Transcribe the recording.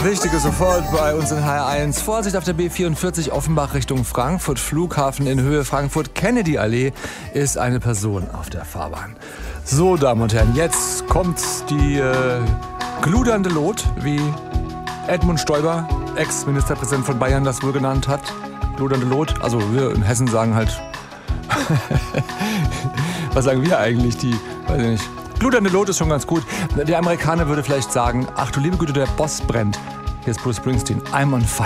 Wichtige sofort bei uns in HR1. Vorsicht auf der B44 Offenbach Richtung Frankfurt. Flughafen in Höhe Frankfurt. Kennedy-Allee ist eine Person auf der Fahrbahn. So, Damen und Herren, jetzt kommt die gludernde Lot, wie Edmund Stoiber, Ex-Ministerpräsident von Bayern, das wohl genannt hat. Gludernde Lot. Also wir in Hessen sagen halt... Was sagen wir eigentlich? Weiß ich nicht. Gludernde Lot ist schon ganz gut. Der Amerikaner würde vielleicht sagen, ach du liebe Güte, der Boss brennt. Hier ist Bruce Springsteen. I'm on fire.